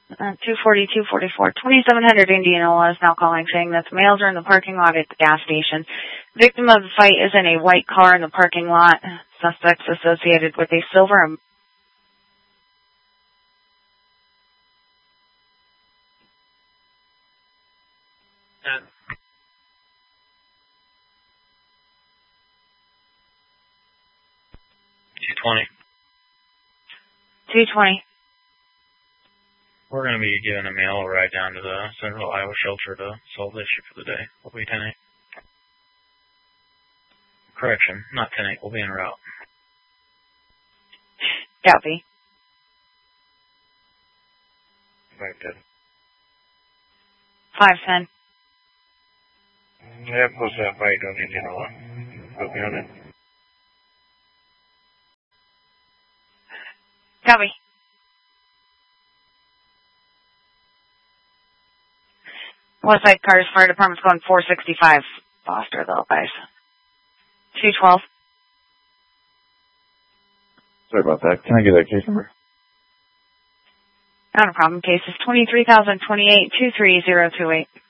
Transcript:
240, 244, 2700 Indianola is now calling saying that the males are in the parking lot at the gas station. Victim of the fight is in a white car in the parking lot. Suspects associated with a silver and 220. 220. We're going to be giving a male a ride down to the Central Iowa shelter to solve the issue for the day. We'll be 10-8. Correction, not 10-8. We'll be en route. Copy. 5-10. 510. Yeah, post that right on Indianola. Put me on it. Copy. Westside Cars Fire Department's going 465. Foster, though, guys. 212. Sorry about that. Can I get that case number? Not a problem. Case is 23,028 23028.